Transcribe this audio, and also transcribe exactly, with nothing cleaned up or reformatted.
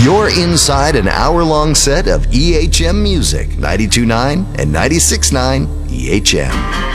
You're inside an hour-long set of E H M music, ninety-two point nine and ninety-six point nine E H M.